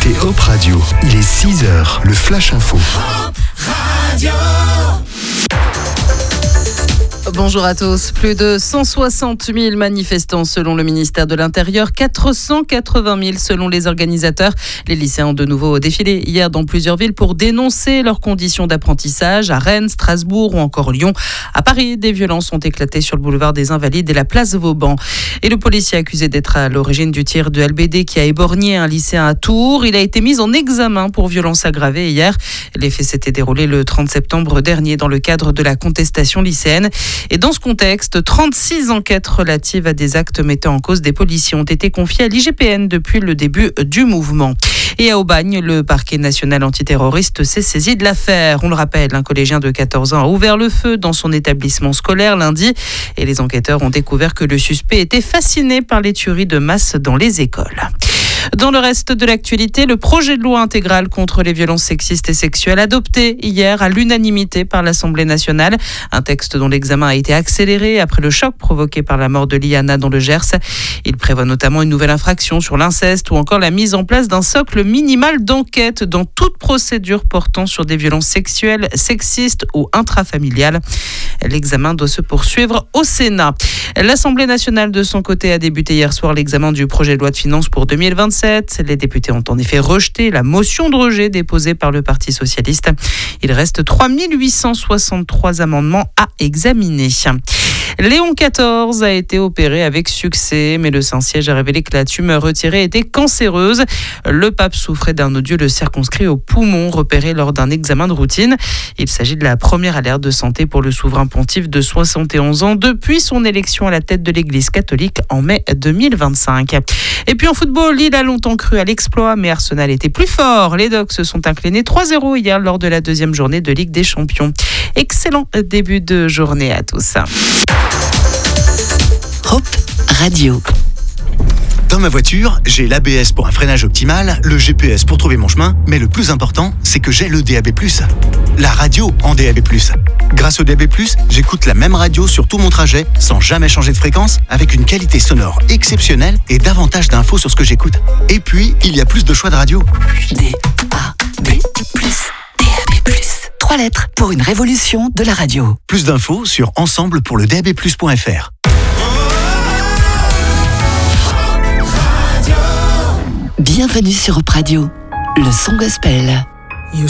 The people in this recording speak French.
écoutez Hop Radio. Il est 6h, le Flash Info. Hop Radio. Bonjour à tous. Plus de 160 000 manifestants selon le ministère de l'Intérieur, 480 000 selon les organisateurs. Les lycéens ont de nouveau défilé hier dans plusieurs villes pour dénoncer leurs conditions d'apprentissage à Rennes, Strasbourg ou encore Lyon. À Paris, des violences ont éclaté sur le boulevard des Invalides et la place Vauban. Et le policier accusé d'être à l'origine du tir de LBD qui a éborgné un lycéen à Tours, il a été mis en examen pour violence aggravée hier. Les faits s'étaient déroulés le 30 septembre dernier dans le cadre de la contestation lycéenne. Et dans ce contexte, 36 enquêtes relatives à des actes mettant en cause des policiers ont été confiées à l'IGPN depuis le début du mouvement. Et à Aubagne, le parquet national antiterroriste s'est saisi de l'affaire. On le rappelle, un collégien de 14 ans a ouvert le feu dans son établissement scolaire lundi et les enquêteurs ont découvert que le suspect était fasciné par les tueries de masse dans les écoles. Dans le reste de l'actualité, le projet de loi intégral contre les violences sexistes et sexuelles adopté hier à l'unanimité par l'Assemblée nationale. Un texte dont l'examen a été accéléré après le choc provoqué par la mort de Liana dans le Gers. Il prévoit notamment une nouvelle infraction sur l'inceste ou encore la mise en place d'un socle minimal d'enquête dans toute procédure portant sur des violences sexuelles, sexistes ou intrafamiliales. L'examen doit se poursuivre au Sénat. L'Assemblée nationale, de son côté, a débuté hier soir l'examen du projet de loi de finances pour 2027. Les députés ont en effet rejeté la motion de rejet déposée par le Parti socialiste. Il reste 3863 amendements à examiner. Léon XIV a été opéré avec succès, mais le Saint-Siège a révélé que la tumeur retirée était cancéreuse. Le pape souffrait d'un nodule circonscrit au poumon repéré lors d'un examen de routine. Il s'agit de la première alerte de santé pour le souverain pontife de 71 ans depuis son élection à la tête de l'Église catholique en mai 2025. Et puis en football, Lille a longtemps cru à l'exploit, mais Arsenal était plus fort. Les Dogs se sont inclinés 3-0 hier lors de la deuxième journée de Ligue des Champions. Excellent début de journée à tous. Hop Radio. Dans ma voiture, j'ai l'ABS pour un freinage optimal, le GPS pour trouver mon chemin, mais le plus important, c'est que j'ai le DAB+. La radio en DAB+. Grâce au DAB+, j'écoute la même radio sur tout mon trajet, sans jamais changer de fréquence, avec une qualité sonore exceptionnelle et davantage d'infos sur ce que j'écoute. Et puis, il y a plus de choix de radio. DAB+. DAB+. 3 lettres pour une révolution de la radio. Plus d'infos sur ensemble-pour-le-DAB+.fr. Bienvenue sur Hop Radio, le son gospel.